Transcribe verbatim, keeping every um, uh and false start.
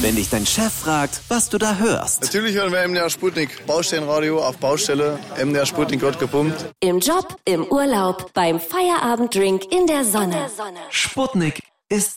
Wenn dich dein Chef fragt, was du da hörst. Natürlich hören wir M D R Sputnik. Baustellenradio auf Baustelle. M D R Sputnik wird gepumpt. Im Job, im Urlaub, beim Feierabenddrink in der Sonne. Sputnik ist